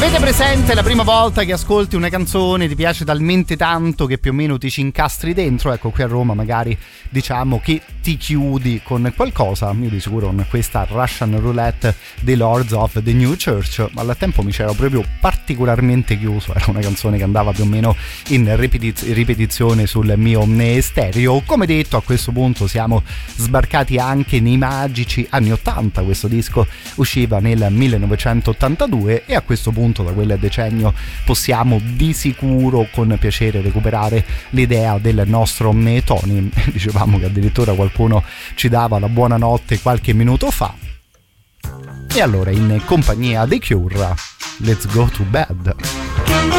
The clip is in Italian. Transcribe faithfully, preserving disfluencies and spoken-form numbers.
Avete presente la prima volta che ascolti una canzone, ti piace talmente tanto che più o meno ti ci incastri dentro? Ecco, qui a Roma magari diciamo che ti chiudi con qualcosa. Io di sicuro con questa Russian Roulette dei Lords of the New Church, ma al tempo mi c'ero proprio particolarmente chiuso. Era una canzone che andava più o meno in ripetiz- ripetizione sul mio stereo. Come detto, a questo punto siamo sbarcati anche nei magici anni ottanta. Questo disco usciva nel millenovecentottantadue e a questo punto da quel decennio possiamo di sicuro con piacere recuperare l'idea del nostro Tony. Dicevamo che addirittura qualcuno ci dava la buonanotte qualche minuto fa. E allora, in compagnia dei Cure, let's go to bed.